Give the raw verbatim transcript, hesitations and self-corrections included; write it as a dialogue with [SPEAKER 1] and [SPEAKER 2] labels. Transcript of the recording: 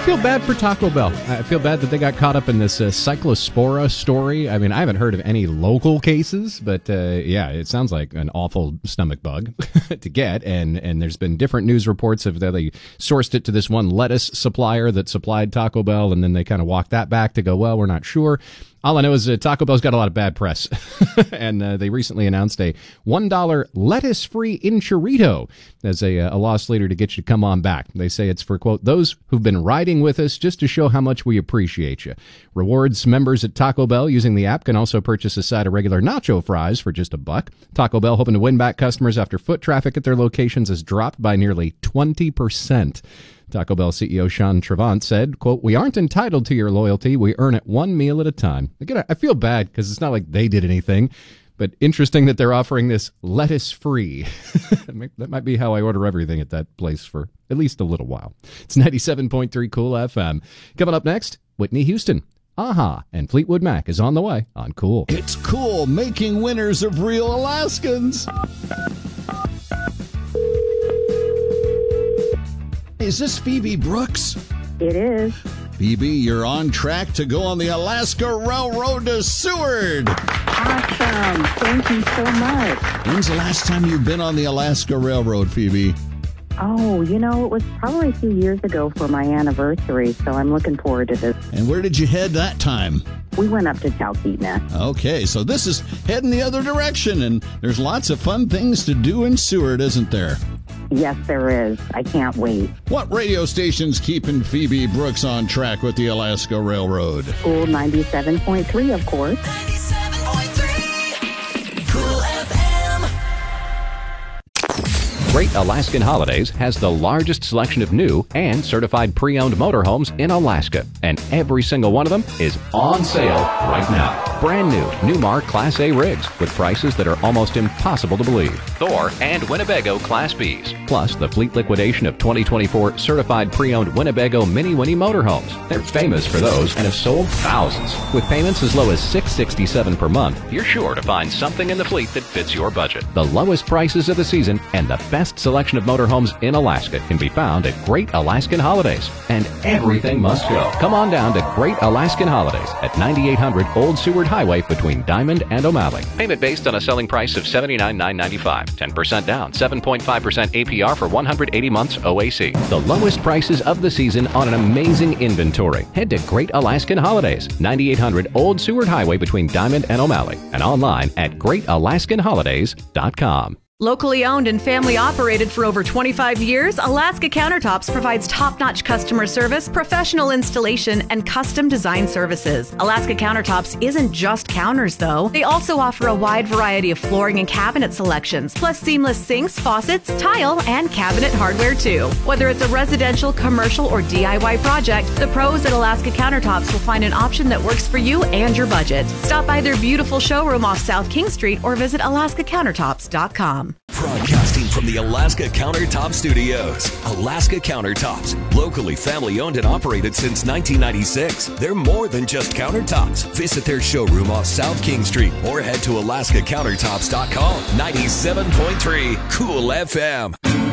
[SPEAKER 1] feel bad for Taco Bell. I feel bad that they got caught up in this uh, cyclospora story. I mean, I haven't heard of any local cases, but uh, yeah, it sounds like an awful stomach bug to get. And, and there's been different news reports of that they sourced it to this one lettuce supplier that supplied Taco Bell, and then they kind of walked that back to go, well, we're not sure. All I know is uh, Taco Bell's got a lot of bad press, and uh, they recently announced a one dollar lettuce-free Enchilito as a, a loss leader to get you to come on back. They say it's for, quote, those who've been riding with us just to show how much we appreciate you. Rewards members at Taco Bell using the app can also purchase a side of regular nacho fries for just a buck. Taco Bell hoping to win back customers after foot traffic at their locations has dropped by nearly twenty percent. Taco Bell C E O Sean Trevant said, quote, we aren't entitled to your loyalty. We earn it one meal at a time. Again, I feel bad because it's not like they did anything, but interesting that they're offering this lettuce-free. That might be how I order everything at that place for at least a little while. It's ninety-seven point three Cool F M. Coming up next, Whitney Houston. Aha, and Fleetwood Mac is on the way on Cool.
[SPEAKER 2] It's Cool, making winners of real Alaskans. Is this Phoebe Brooks?
[SPEAKER 3] It is.
[SPEAKER 2] Phoebe, you're on track to go on the Alaska Railroad to Seward.
[SPEAKER 3] Awesome. Thank you so much.
[SPEAKER 2] When's the last time you've been on the Alaska Railroad, Phoebe?
[SPEAKER 3] Oh, you know, it was probably a few years ago for my anniversary, so I'm looking forward to this.
[SPEAKER 2] And where did you head that time?
[SPEAKER 3] We went up to Talkeetna.
[SPEAKER 2] Okay, so this is heading the other direction, and there's lots of fun things to do in Seward, isn't there?
[SPEAKER 3] Yes, there is. I can't wait.
[SPEAKER 2] What radio station's keeping Phoebe Brooks on track with the Alaska Railroad?
[SPEAKER 3] Cool ninety-seven point three, of course.
[SPEAKER 4] ninety-seven point three Cool F M.
[SPEAKER 5] Great Alaskan Holidays has the largest selection of new and certified pre-owned motorhomes in Alaska, and every single one of them is on sale right now. Brand new Newmar Class A rigs with prices that are almost impossible to believe. Thor and Winnebago Class Bs. Plus the fleet liquidation of twenty twenty-four certified pre-owned Winnebago Mini Winnie motorhomes. They're famous for those and have sold thousands. With payments as low as six hundred sixty-seven dollars per month, you're sure to find something in the fleet that fits your budget. The lowest prices of the season and the best selection of motorhomes in Alaska can be found at Great Alaskan Holidays. And everything must go. Come on down to Great Alaskan Holidays at ninety-eight hundred Old Seward Highway between Diamond and O'Malley. Payment based on a selling price of seventy-nine thousand nine hundred ninety-five dollars. ten percent down, seven point five percent A P R for one hundred eighty months O A C. The lowest prices of the season on an amazing inventory. Head to Great Alaskan Holidays, ninety-eight hundred Old Seward Highway between Diamond and O'Malley, and online at great alaskan holidays dot com.
[SPEAKER 6] Locally owned and family operated for over twenty-five years, Alaska Countertops provides top-notch customer service, professional installation, and custom design services. Alaska Countertops isn't just counters, though. They also offer a wide variety of flooring and cabinet selections, plus seamless sinks, faucets, tile, and cabinet hardware, too. Whether it's a residential, commercial, or D I Y project, the pros at Alaska Countertops will find an option that works for you and your budget. Stop by their beautiful showroom off South King Street or visit alaska countertops dot com.
[SPEAKER 7] Broadcasting from the Alaska Countertop Studios. Alaska Countertops, locally family owned and operated since nineteen ninety-six. They're more than just countertops. Visit their showroom off South King Street or head to alaska countertops dot com. ninety-seven point three Cool F M.